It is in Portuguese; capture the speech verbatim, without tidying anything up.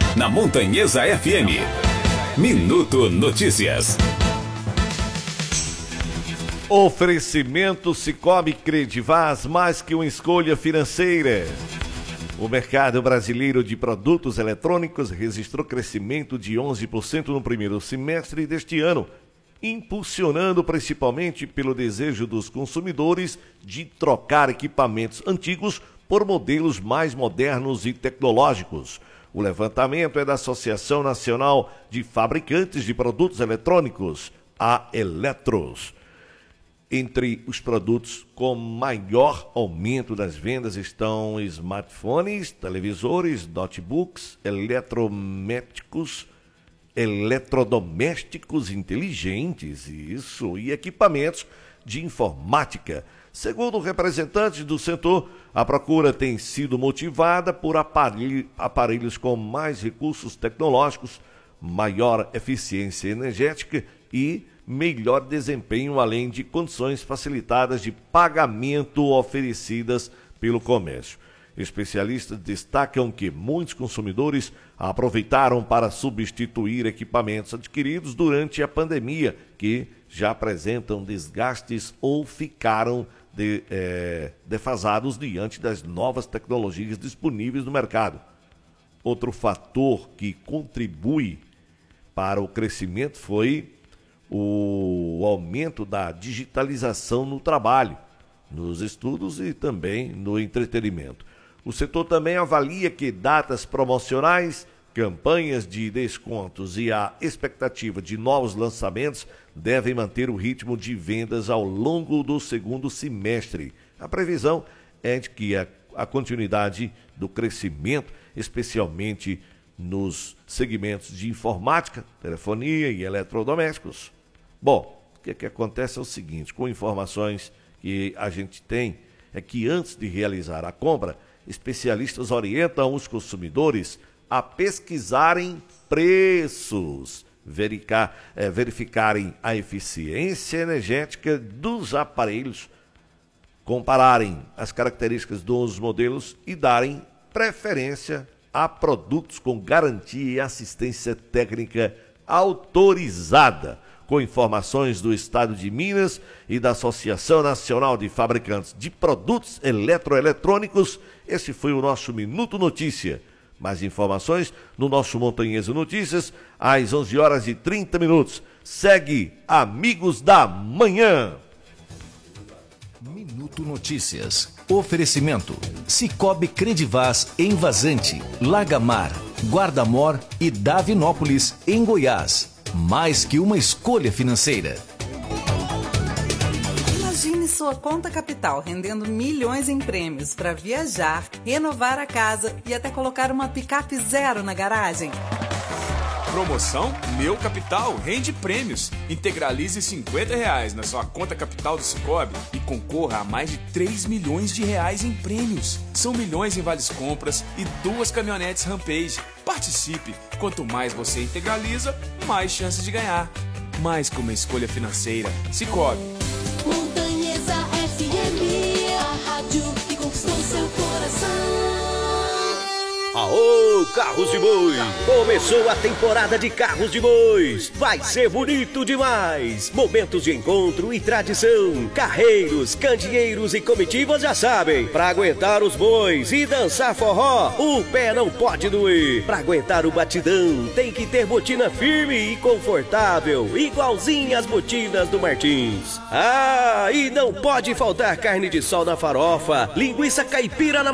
na Montanhesa F M. Minuto Notícias. Oferecimento Sicoob Credivaz, mais que uma escolha financeira. O mercado brasileiro de produtos eletrônicos registrou crescimento de onze por cento no primeiro semestre deste ano, impulsionando principalmente pelo desejo dos consumidores de trocar equipamentos antigos por modelos mais modernos e tecnológicos. O levantamento é da Associação Nacional de Fabricantes de Produtos Eletrônicos, a Eletros. Entre os produtos com maior aumento das vendas estão smartphones, televisores, notebooks, eletrodomésticos, eletrodomésticos inteligentes, isso, e equipamentos de informática. Segundo representantes do setor, a procura tem sido motivada por aparelhos com mais recursos tecnológicos, maior eficiência energética e melhor desempenho, além de condições facilitadas de pagamento oferecidas pelo comércio. Especialistas destacam que muitos consumidores aproveitaram para substituir equipamentos adquiridos durante a pandemia, que já apresentam desgastes ou ficaram de, é, defasados diante das novas tecnologias disponíveis no mercado. Outro fator que contribui para o crescimento foi o aumento da digitalização no trabalho, nos estudos e também no entretenimento. O setor também avalia que datas promocionais, campanhas de descontos e a expectativa de novos lançamentos devem manter o ritmo de vendas ao longo do segundo semestre. A previsão é de que a, a continuidade do crescimento, especialmente nos segmentos de informática, telefonia e eletrodomésticos. Bom, o que, que acontece é o seguinte, com informações que a gente tem, é que antes de realizar a compra, especialistas orientam os consumidores a pesquisarem preços, verificar, é, verificarem a eficiência energética dos aparelhos, compararem as características dos modelos e darem preferência a produtos com garantia e assistência técnica autorizada. Com informações do Estado de Minas e da Associação Nacional de Fabricantes de Produtos Eletroeletrônicos, esse foi o nosso Minuto Notícia. Mais informações no nosso Montanhesa Notícias, às onze horas e trinta minutos. Segue Amigos da Manhã. Minuto Notícias. Oferecimento. Sicoob Credivaz em Vazante, Lagamar, Guarda-Mor e Davinópolis, em Goiás. Mais que uma escolha financeira. Imagine sua conta capital rendendo milhões em prêmios para viajar, renovar a casa e até colocar uma picape zero na garagem. Promoção Meu Capital rende prêmios. Integralize cinquenta reais na sua conta capital do Sicoob e concorra a mais de três milhões de reais em prêmios. São milhões em vales compras e duas caminhonetes Rampage. Participe! Quanto mais você integraliza, mais chances de ganhar. Mais que uma escolha financeira. Sicoob. Montanhesa F M, a rádio que conquistou seu coração. Aô, carros de boi! Começou a temporada de carros de bois. Vai ser bonito demais! Momentos de encontro e tradição. Carreiros, candeeiros e comitivas já sabem. Pra aguentar os bois e dançar forró, o pé não pode doer. Pra aguentar o batidão, tem que ter botina firme e confortável, igualzinha as botinas do Martins. Ah, e não pode faltar carne de sol na farofa, linguiça caipira na